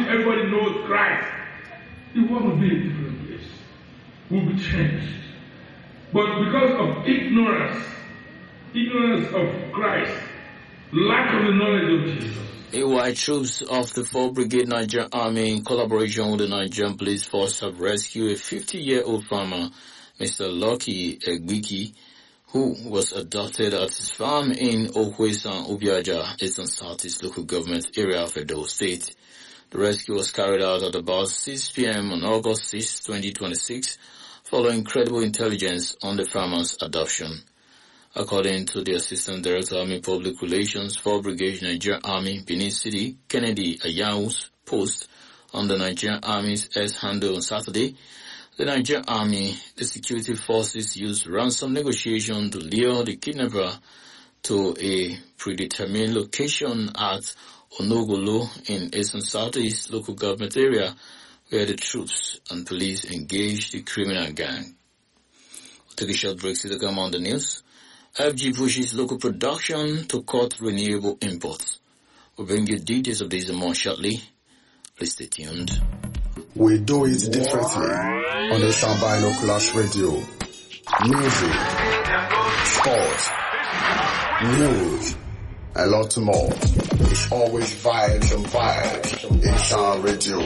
everybody knows Christ, the world will be a different place. Will be changed. But because of ignorance of Christ, lack of the knowledge of Jesus. AY troops of the 4th Brigade Nigerian Army in collaboration with the Nigerian Police Force have rescued a 50-year-old farmer, Mr. Lucky Egbiki, who was adopted at his farm in Okwesan, Obiaja, Eastern Southeast Local Government Area of Edo State. The rescue was carried out at about 6 p.m. on August 6, 2026, following credible intelligence on the farmer's adoption. According to the Assistant Director Army Public Relations, 4th Brigade Nigerian Army, Benin City, Kennedy Ayau's post on the Nigerian Army's S-handle on Saturday, the Nigerian Army, the security forces used ransom negotiation to lure the kidnapper to a predetermined location at Onogolo in Eastern Southeast Local Government Area, where the troops and police engaged the criminal gang. We'll take a short break to come on the news. FG pushes local production to cut renewable imports. We'll bring you details of this and more shortly. Please stay tuned. We do it differently on the Sound Binoculars Radio. Music, sports, news, and lots more. It's always vibes and vibes in Sound Radio.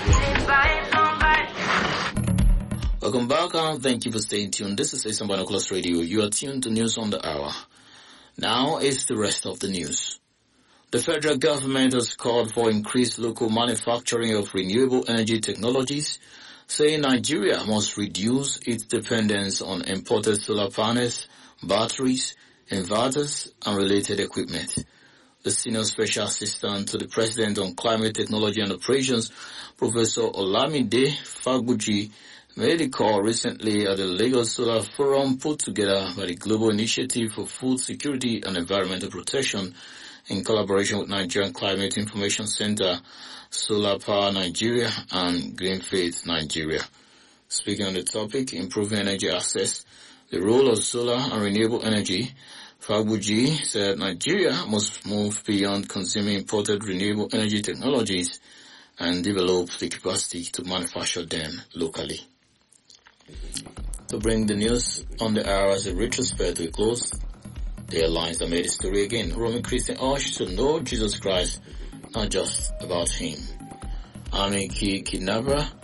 Welcome back and thank you for staying tuned. This is Sound Binoculars Radio. You are tuned to News on the Hour. Now is the rest of the news. The federal government has called for increased local manufacturing of renewable energy technologies, saying Nigeria must reduce its dependence on imported solar panels, batteries, inverters, and related equipment. The Senior Special Assistant to the President on Climate Technology and Operations, Professor Olamide Fagbuji, made a call recently at the Lagos Solar Forum put together by the Global Initiative for Food Security and Environmental Protection in collaboration with Nigerian Climate Information Center, Solar Power Nigeria, and Green Faith Nigeria. Speaking on the topic, improving energy access, the role of solar and renewable energy, Fagbuji said Nigeria must move beyond consuming imported renewable energy technologies and develop the capacity to manufacture them locally. To bring the news on the hour as a retrospect to a close, the headlines that made the story again. Roman Christian urged to know Jesus Christ, not just about him. Army kidnapper